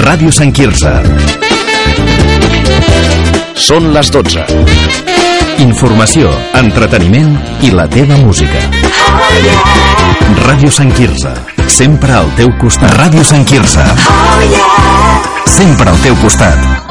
Ràdio Sant Quirze. Són les 12. Informació, entreteniment i la teva música. Ràdio Sant Quirze, sempre al teu costat. Ràdio Sant Quirze, sempre al teu costat.